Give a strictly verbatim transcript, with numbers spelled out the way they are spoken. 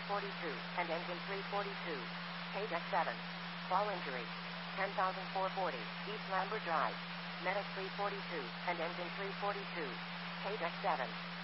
forty-two, and engine three forty-two. Page X seven. Fall injury. ten thousand four hundred forty, East Lambert Drive. Medic three forty-two, and engine three forty-two. Page X seven.